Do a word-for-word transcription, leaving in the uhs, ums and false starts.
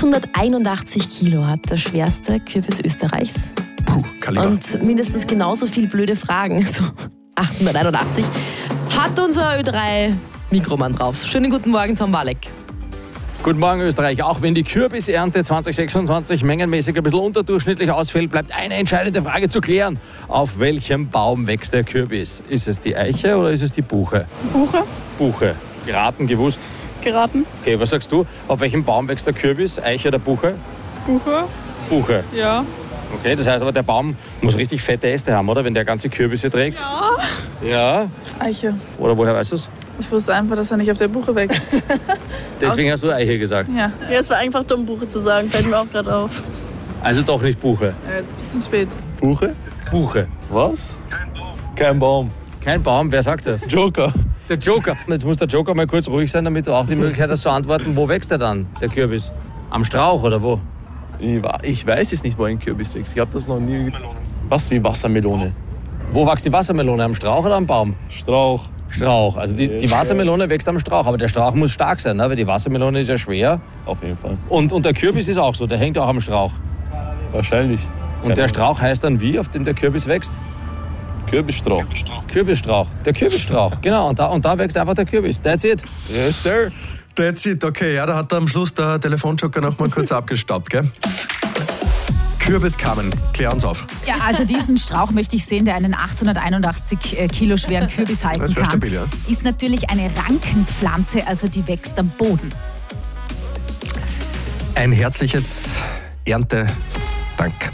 achthunderteinundachtzig Kilo hat der schwerste Kürbis Österreichs. Puh, Kaliber. Und mindestens genauso viel blöde Fragen, so achthunderteinundachtzig, hat unser Ö drei Mikromann drauf. Schönen guten Morgen, Tom Walek. Guten Morgen, Österreich. Auch wenn die Kürbisernte zwanzig sechsundzwanzig mengenmäßig ein bisschen unterdurchschnittlich ausfällt, bleibt eine entscheidende Frage zu klären. Auf welchem Baum wächst der Kürbis? Ist es die Eiche oder ist es die Buche? Buche. Buche. Geraten, gewusst? Geraten. Okay, was sagst du? Auf welchem Baum wächst der Kürbis? Eiche oder Buche? Buche. Buche. Ja. Okay, das heißt aber, der Baum muss richtig fette Äste haben, oder? Wenn der ganze Kürbisse trägt? Ja. Ja? Eiche. Oder woher weißt du es? Ich wusste einfach, dass er nicht auf der Buche wächst. Deswegen hast du Eiche gesagt. Ja. Ja, es war einfach dumm, Buche zu sagen. Fällt mir auch gerade auf. Also doch nicht Buche. Ja, jetzt ein bisschen spät. Buche? Buche. Was? Kein Baum. Kein Baum, wer sagt das? Joker. Der Joker. Jetzt muss der Joker mal kurz ruhig sein, damit du auch die Möglichkeit hast zu antworten. Wo wächst er dann, der Kürbis? Am Strauch oder wo? Ich, wa- ich weiß es nicht, wo ein Kürbis wächst. Ich habe das noch nie... Was wie Wassermelone? Wo wächst die Wassermelone? Am Strauch oder am Baum? Strauch. Strauch. Also die, die Wassermelone wächst am Strauch, aber der Strauch muss stark sein, ne? Weil die Wassermelone ist ja schwer. Auf jeden Fall. Und, und der Kürbis ist auch so, der hängt auch am Strauch. Wahrscheinlich. Und Keine der Ahnung. Strauch heißt dann wie, auf dem der Kürbis wächst? Kürbisstrauch. Kürbisstrauch. Der Kürbisstrauch, genau. Und da, und da wächst einfach der Kürbis. That's it. Yes, sir. That's it, okay. Ja, da hat am Schluss der Telefonjoker noch mal kurz abgestaubt, gell? Kürbis Carmen, klär uns auf. Ja, also diesen Strauch möchte ich sehen, der einen achthunderteinundachtzig Kilo schweren Kürbis halten Das wär kann. stabil, ja. Ist natürlich eine Rankenpflanze, also die wächst am Boden. Ein herzliches Erntedank.